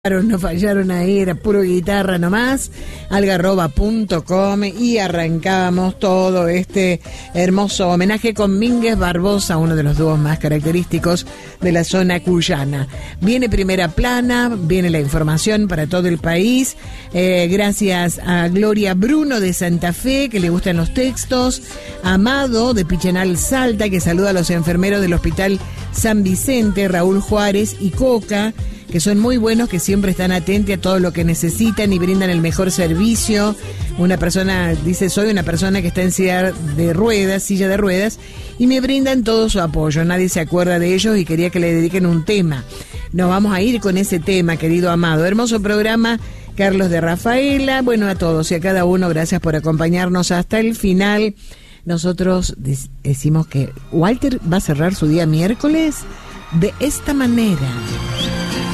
No fallaron ahí, era puro guitarra nomás, algarroba.com, y arrancábamos todo este hermoso homenaje con Mínguez Barbosa, uno de los dúos más característicos de la zona cuyana. Viene Primera Plana, viene la información para todo el país, gracias a Gloria Bruno de Santa Fe, que le gustan los textos, Amado de Pichenal Salta, que saluda a los enfermeros del Hospital San Vicente, Raúl Juárez y Coca, que son muy buenos, que siempre están atentos a todo lo que necesitan y brindan el mejor servicio. Una persona dice, soy una persona que está en silla de ruedas, y me brindan todo su apoyo. Nadie se acuerda de ellos y quería que le dediquen un tema. Nos vamos a ir con ese tema, querido Amado. Hermoso programa, Carlos de Rafaela. Bueno, a todos y a cada uno, gracias por acompañarnos hasta el final. Nosotros decimos que Walter va a cerrar su día miércoles de esta manera.